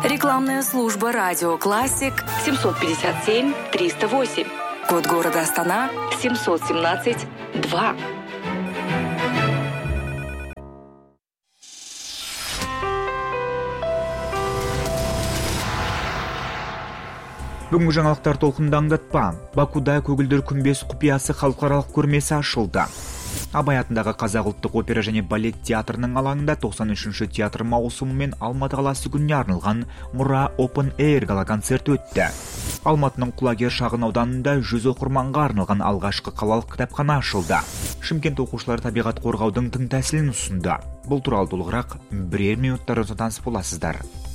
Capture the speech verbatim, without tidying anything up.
Рекламная служба «Радио Классик» семьсот пятьдесят семь триста восемь. Код города Астана семьсот семнадцать два. Бүгінгі жаңалықтар толқынында аңдатпа. Бакуда көгілдір күмбез құпиясы халықаралық көрмесі ашылды. Абай атындағы Қазақ ұлттық опера және балет театрының алаңында тоқсан үшінші театр маусымы мен Алматы қаласы күніне арналған Мұра Open Air гала концерті өтті. Алматының Құлагер шағын ауданында жүз оқырманға арналған алғашқы қалалық кітапхана ашылды. Шымкент оқушылары табиғат қорғаудың тың тәсілін ұсынды. Бұл туралы толығырақ бірер минуттарда таныс боласыздар.